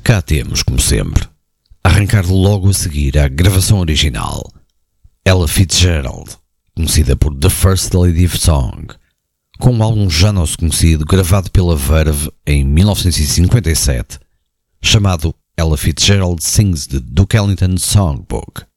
cá temos, como sempre, arrancar logo a seguir à gravação original, Ella Fitzgerald, conhecida por The First Lady of Song, com um álbum já nosso conhecido gravado pela Verve em 1957, chamado Ella Fitzgerald Sings the Duke Ellington Songbook.